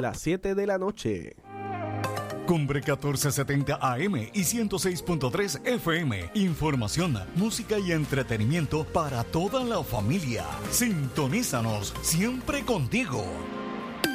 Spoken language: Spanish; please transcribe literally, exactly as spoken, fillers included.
las siete de la noche. Cumbre catorce setenta A M y ciento seis punto tres F M. Información, música y entretenimiento para toda la familia. Sintonízanos, siempre contigo.